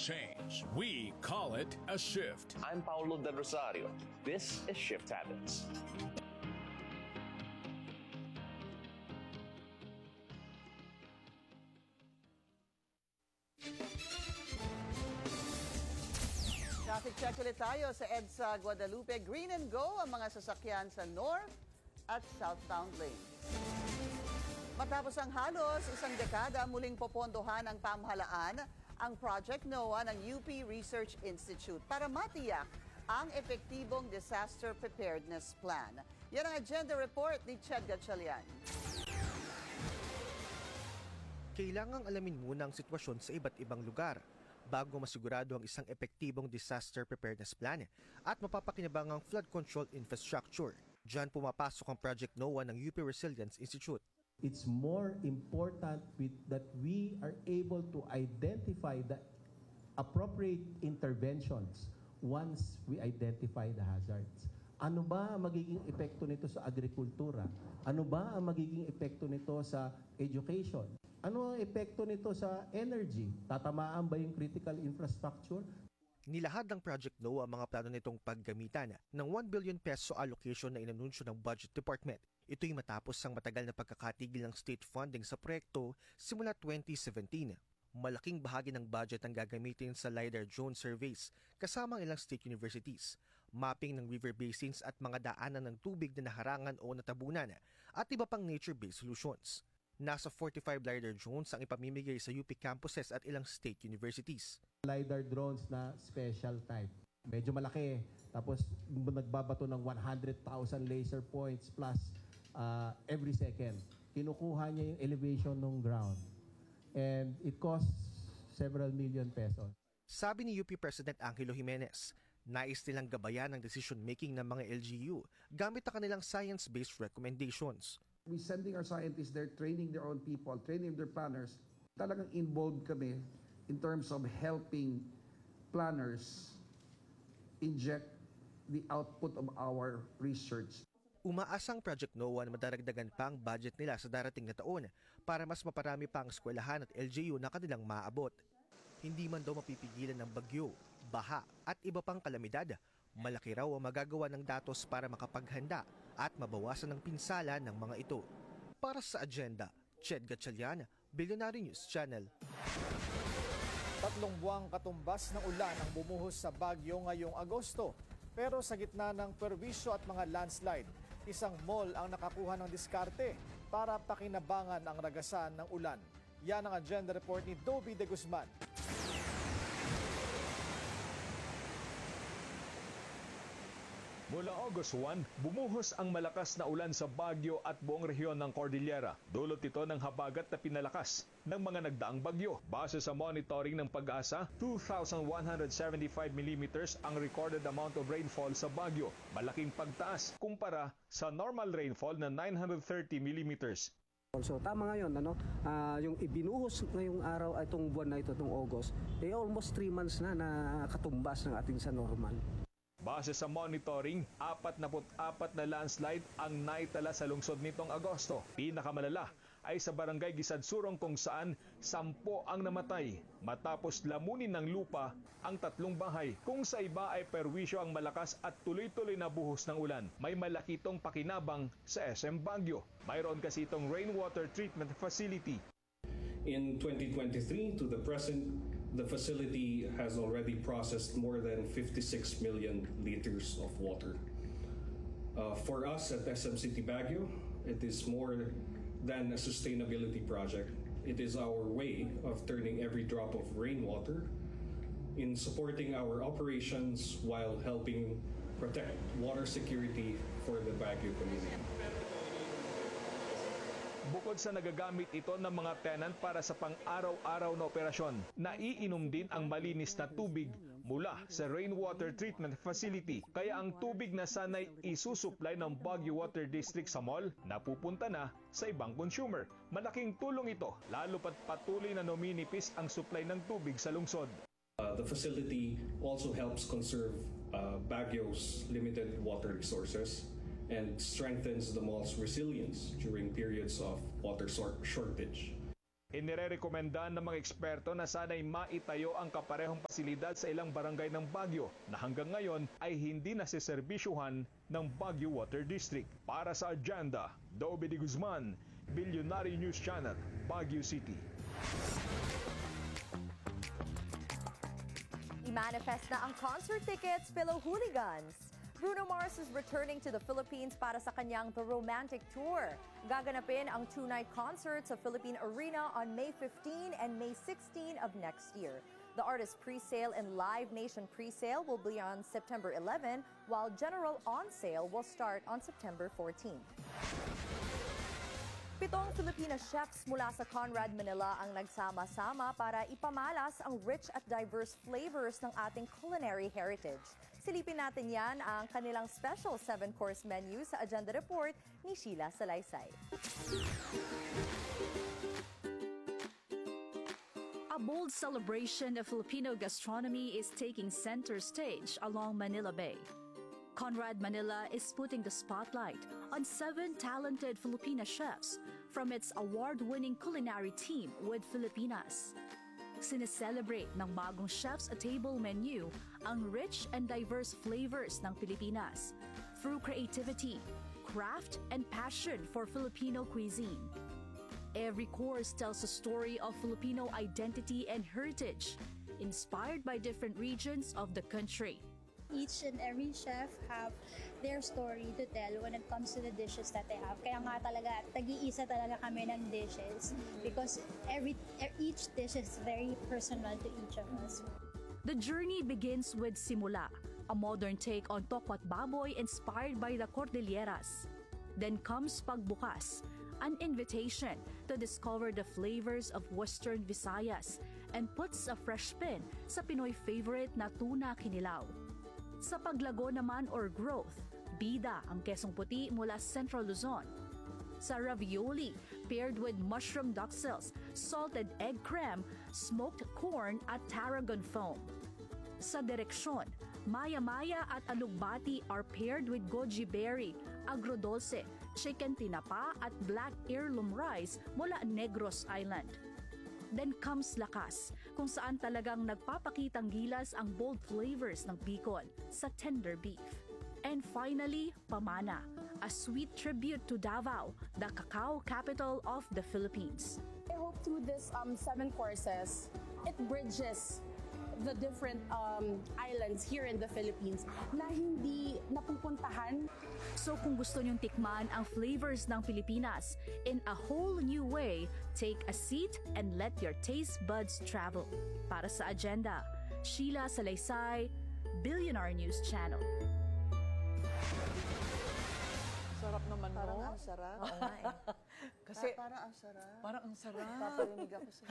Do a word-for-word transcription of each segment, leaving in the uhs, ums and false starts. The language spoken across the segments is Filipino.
change. We call it a shift. I'm Paulo Del Rosario. This is Shift Habits. Traffic check ulit tayo sa EDSA Guadalupe. Green and go ang mga sasakyan sa north at southbound lanes. Matapos ang halos isang dekada, muling popondohan ng pamahalaan ang Project NOAA ng U P Research Institute para matiyak ang epektibong disaster preparedness plan. Yan ang agenda report ni Ched Gatchalian. Kailangang alamin muna ang sitwasyon sa iba't ibang lugar bago masigurado ang isang epektibong disaster preparedness plan at mapapakinabang ang flood control infrastructure. Diyan pumapasok ang Project NOAA ng U P Resilience Institute. It's more important with, that we are able to identify the appropriate interventions once we identify the hazards. Ano ba ang magiging epekto nito sa agrikultura? Ano ba ang magiging epekto nito sa education? Ano ang epekto nito sa energy? Tatamaan ba yung critical infrastructure? Nilahad ng Project NOAA ang mga plano nitong paggamitan ng one billion peso allocation na inanunsyo ng Budget Department. Ito'y matapos ang matagal na pagkakatigil ng state funding sa proyekto simula twenty seventeen. Malaking bahagi ng budget ang gagamitin sa LiDAR drone surveys kasama ang ilang state universities, mapping ng river basins at mga daanan ng tubig na naharangan o natabunan at iba pang nature-based solutions. Nasa forty-five LiDAR drones ang ipamimigay sa U P campuses at ilang state universities. LiDAR drones na special type. Medyo malaki. Tapos nagbabato ng one hundred thousand laser points plus uh, every second. Kinukuha niya yung elevation ng ground. And it costs several million pesos. Sabi ni U P President Angelo Jimenez, nais nilang gabayan ang decision-making ng mga L G U gamit ang kanilang science-based recommendations. We sending our scientists there, training their own people, training their planners. Talagang involved kami in terms of helping planners inject the output of our research. Umaasang Project NOAA na madaragdagan pa ang budget nila sa darating na taon para mas maparami pa ang eskwelahan at L G U na kanilang maabot. Hindi man daw mapipigilan ng bagyo, baha at iba pang kalamidad, malaki raw ang magagawa ng datos para makapaghanda at mabawasan ang pinsala ng mga ito. Para sa agenda, Ched Gatchalian, Billionaire News Channel. Tatlong buwang katumbas ng ulan ang bumuhos sa Baguio ngayong Agosto. Pero sa gitna ng perwisyo at mga landslide, isang mall ang nakakuha ng diskarte para pakinabangan ang ragasan ng ulan. Yan ang agenda report ni Dobby De Guzman. Mula August one, bumuhos ang malakas na ulan sa Baguio at buong rehiyon ng Cordillera. Dulot ito ng habagat na pinalakas ng mga nagdaang bagyo. Base sa monitoring ng Pag-asa, two thousand one hundred seventy-five millimeters ang recorded amount of rainfall sa Baguio. Malaking pagtaas kumpara sa normal rainfall na nine hundred thirty millimeters. Also, tama ngayon, ano, uh, yung ibinuhos ngayong araw, itong buwan na ito, itong August, eh almost three months na na katumbas ng ating sa normal. Base sa monitoring, forty-four na landslide ang naitala sa lungsod nitong Agosto. Pinakamalala ay sa barangay Gisadsurong kung saan sampo ang namatay matapos lamunin ng lupa ang tatlong bahay. Kung sa iba ay perwisyo ang malakas at tuloy-tuloy na buhos ng ulan, may malaki itong pakinabang sa S M Baguio. Mayroon kasi itong rainwater treatment facility. In twenty twenty-three to the present, the facility has already processed more than fifty-six million liters of water. Uh, for us at S M City Baguio, it is more than a sustainability project. It is our way of turning every drop of rainwater in supporting our operations while helping protect water security for the Baguio community. Bukod sa nagagamit ito ng mga tenant para sa pang-araw-araw na operasyon, naiinom din ang malinis na tubig mula sa rainwater treatment facility. Kaya ang tubig na sanay isusupply ng Baguio Water District sa mall, napupunta na sa ibang consumer. Malaking tulong ito, lalo pat patuloy na numinipis ang supply ng tubig sa lungsod. Uh, the facility also helps conserve uh, Baguio's limited water resources and strengthens the mall's resilience during periods of water shortage. Inirekomenda ng mga eksperto na sana'y maitayo ang kaparehong pasilidad sa ilang barangay ng Baguio na hanggang ngayon ay hindi nasiserbisyuhan ng Baguio Water District. Para sa Agenda, Dobby de Guzman, Billionaire News Channel, Baguio City. I-manifest na ang concert tickets, fellow hooligans. Bruno Mars is returning to the Philippines para sa kanyang The Romantic Tour. Gaganapin ang two-night concert sa Philippine Arena on May fifteenth and May sixteenth of next year. The artist's pre-sale and Live Nation pre-sale will be on September eleventh, while general on-sale will start on September fourteenth. Pitong Filipino chefs mula sa Conrad, Manila ang nagsama-sama para ipamalas ang rich at diverse flavors ng ating culinary heritage. Silipin natin yan ang kanilang special seven-course menu sa Agenda Report ni Sheila Salaysay. A bold celebration of Filipino gastronomy is taking center stage along Manila Bay. Conrad Manila is putting the spotlight on seven talented Filipina chefs from its award-winning culinary team with Filipinas. Sineselebrate ng bagong Chef's a Table menu ang rich and diverse flavors ng Pilipinas through creativity, craft, and passion for Filipino cuisine. Every course tells a story of Filipino identity and heritage, inspired by different regions of the country. Each and every chef have their story to tell when it comes to the dishes that they have. Kaya nga talaga, tag-iisa talaga kami ng dishes because every each dish is very personal to each of us. The journey begins with Simula, a modern take on tokwat baboy inspired by the Cordilleras. Then comes Pagbukas, an invitation to discover the flavors of Western Visayas and puts a fresh spin sa Pinoy favorite na tuna kinilaw. Sa paglago naman or growth, bida ang kesong puti mula Central Luzon. Sa ravioli, paired with mushroom duxels, salted egg creme, smoked corn at tarragon foam. Sa direksyon, maya-maya at alugbati are paired with goji berry, agrodolce, chicken tinapa at black heirloom rice mula Negros Island. Then comes Lakas, kung saan talagang nagpapakitang gilas ang bold flavors ng Bicol sa tender beef. And finally, Pamana, a sweet tribute to Davao, the cacao capital of the Philippines. I hope through this um, seven courses, it bridges the different um, islands here in the Philippines na hindi napupuntahan. So kung gusto nyong tikman ang flavors ng Pilipinas in a whole new way, take a seat and let your taste buds travel. Para sa Agenda, Sheila Salaysay, Billionaire News Channel. Sarap naman mo. Parang ang sarap. Oo nga eh. Kasi, pa- parang ang sarap. Parang ang sarap. Paparinig ako sa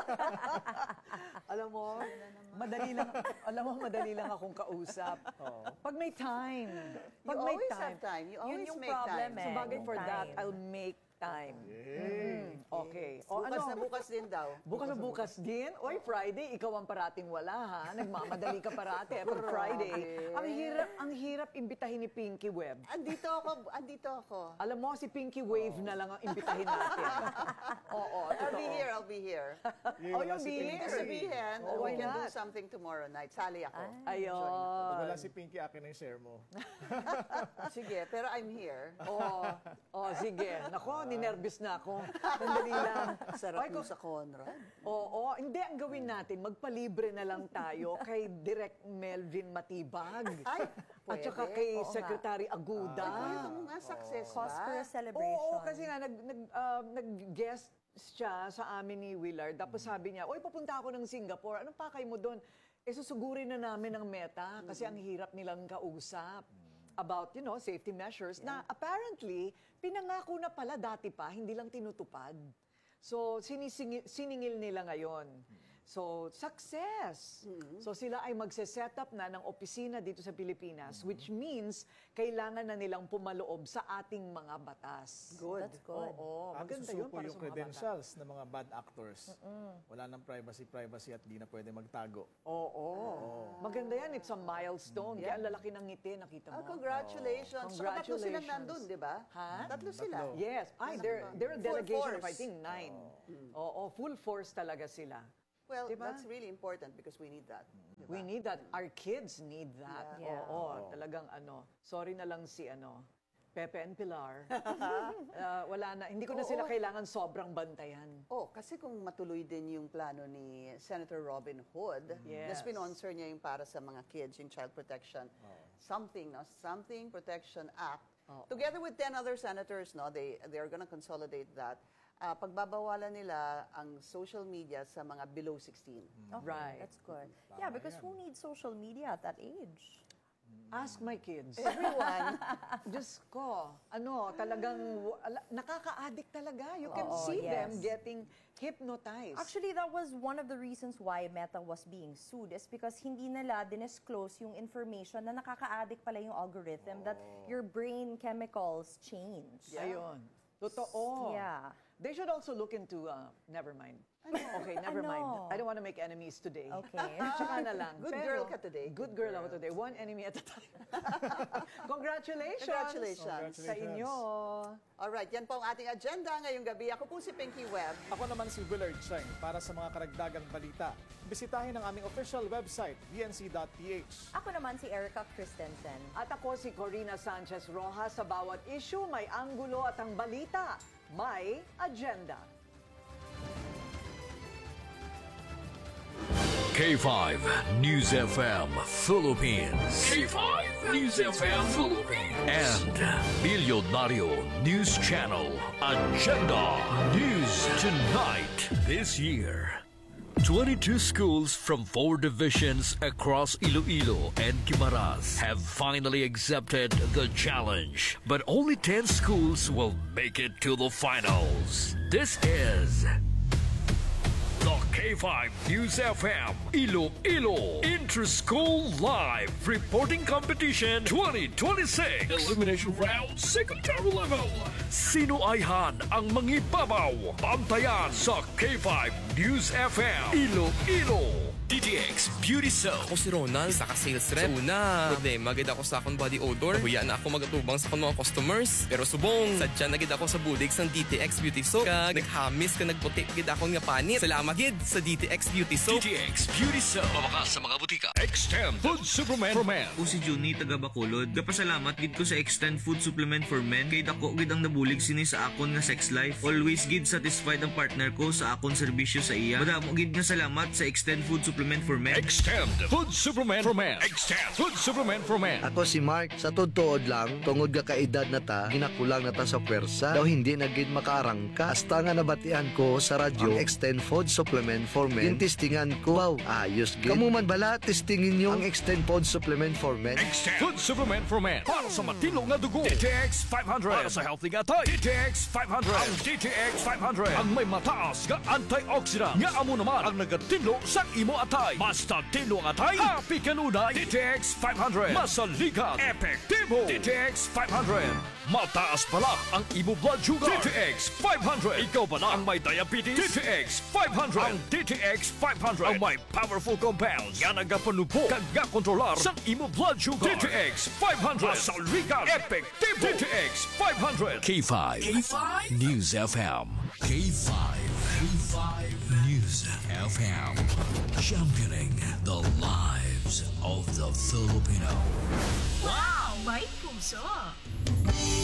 Alam mo, madali lang, alam mo, madali lang akong kausap. Oh. Pag may time. Pag You may always time. have time. You Yun always yung make problem time. eh. So bagay Yung for that, time. I'll make time. Mm, okay. O Bukas ano? na bukas din daw. Bukas na bukas din? Oy, Friday, ikaw ang parating wala ha. Nagmamadali ka parate pag Friday. Ang hirap, ang hirap imbitahin ni Pinky Web. Andito ako, andito ako. Alam mo, si Pinky Wave na lang ang imbitahin natin. Oo, I'll be totoo. here, I'll be here. Oh, you'll be Ibig here. sabihin, Oh, we why can do not? something tomorrow night. Sali ako. Ayun. Pag wala si Pinky, akin ang share mo. Sige, pero I'm here. Oo. Oh, sige. Nako, ninervous na ako. Sandali lang. Sarap Ay, mo kung- sa Conrad. Oo, hindi, ang gawin natin, magpalibre na lang tayo kay Direk Melvin Matibag. Ay, At pwede. saka kay Oo nga. Secretary Aguda. Ito nga, success ba? Cause for a celebration. Oo, kasi nga, nag, nag, ah, nag-guest siya sa amin ni Willard. Tapos sabi niya, oy, papunta ako ng Singapore. Anong pakay mo doon? Eh, susugurin na namin ang meta kasi ang hirap nilang kausap about, you know, safety measures na apparently, pinangako na pala dati pa, hindi lang tinutupad. So, sinisingil, siningil nila ngayon. So, success! So, sila ay magse-set up na ng opisina dito sa Pilipinas, which means kailangan na nilang pumaloob sa ating mga batas. Good. That's good. Oo, maganda yun Susuko para yung sa mga bata. credentials ng mga bad actors. Wala nang privacy, privacy at di na pwede magtago. Oo. Maganda yan. It's a milestone. Kaya ang lalaki ng ngiti, nakita Ah, mo. congratulations. So, tatlo silang Congratulations. nandun, di ba? Ha? Tatlo sila. Yes. Ay, they're, they're a Full delegation of, I force. think, nine. Oo, full force talaga sila. Well, Diba? that's really important because we need that. Diba? We need that. Our kids need that. Yeah. Oo, talagang ano. Sorry na lang si ano, Pepe and Pilar. Ah, wala na, hindi ko na sila Oo. kailangan sobrang bantayan. Oh, kasi kung matuloy din yung plano ni Senator Robin Hood, na Yes. sponsor niya yung para sa mga kids, yung child protection, something, no? Something Protection Act. Together with ten other senators, no, they they are gonna consolidate that. Uh, pagbabawalan nila ang social media sa mga below sixteen. Okay, Right. that's good. Yeah, because who needs social media at that age? Ask my kids. Everyone. Diyos ko, ano, talagang wala- nakaka-addict talaga. You can Oo, see them yes. getting hypnotized. Actually, that was one of the reasons why Meta was being sued is because hindi nila dinisclose yung information na nakaka-addict pala yung algorithm that your brain chemicals change. Ayun. Totoo. Yeah. They should also look into, uh, never mind. Okay, never Ano? mind. I don't want to make enemies today. Okay. Tsaka na lang. Good Pero, girl ka today. Good girl ako today. One enemy at a time. Congratulations. Congratulations. Sa inyo. Alright, yan po ang ating agenda ngayong gabi. Ako po si Pinky Webb. Ako naman si Willard Cheng. Para sa mga karagdagang balita, bisitahin ang aming official website, b n c dot p h. Ako naman si Erica Christensen. At ako si Corina Sanchez Rojas. Sa bawat issue, may anggulo at ang balita, may agenda. K five News F M Philippines. K five News F M Philippines. And Milyonaryo News Channel Agenda. News tonight this year. twenty-two schools from four divisions across Iloilo and Guimaras have finally accepted the challenge, but only ten schools will make it to the finals. This is the K five News F M Iloilo Inter-School Live Reporting Competition twenty twenty-six Elimination Round Secondary Level. Sino ayhan ang mangibabaw? Bantayan sa K five News F M Iloilo. D T X Beauty Soap. Ako si Ronald, isa ka sales rep. So una, problema, gid ako sa akong body odor. Huya na ako magatubang sa akong mga customers. Pero subong, sadya na gid ako sa budig sa D T X Beauty Soap. Kag naghamis ka nagputi gid akong nga panit. Salamat gid sa D T X Beauty Soap. D T X Beauty Soap. Mabakas sa mga butika. Extend Food Supplement for Men. Ako si Juni, taga Bacolod. Kapasalamat gid ko sa Extend Food Supplement for Men. Kay dako gid ang nabulig sini sa akon nga sex life. Always gid satisfied ang partner ko sa akon serbisyo sa iya. Madamo gid nga salamat sa Extend Food Supplement for Men. Extend Food Supplement for Men. Extend Food Supplement for Men. Ako si Mark, sa totoo lang, tungod ka kaedad na ta, ginakulang na ta sa pwersa, daw hindi na gid makaarangka. Hasta nga nabatian ko sa radyo, ang Extend Food Supplement for Men. Tintistingan ko, wow, ayos gid. Kamu man bala, testingin nyo ang Extend Food Supplement for Men. Extend Food Supplement for Men. Para sa matino nga dugo. D T X five hundred. Para sa healthy nga tay. D T X five hundred. Ang D T X five hundred. Ang may mataas nga antioxidant. Nga amo naman ang nagatino sa imo atay. Basta tino nga tay. Happy kanunay. D T X five hundred. Masaligan. Epektibo. D T X five hundred. Mataas pala ang imo blood sugar. D T X five hundred. Ikaw ba na ang may diabetes? D T X five hundred. Ang D T X five hundred. Ang may powerful compounds. Yan ang gapanupo. Kag nga kontrolar sa imo blood sugar. D T X five hundred. Masaligan. Epektibo. D T X five hundred. K five. K five. News F M. K five. K five. News F M. Championing the lives of the Filipino. Wow! May puso!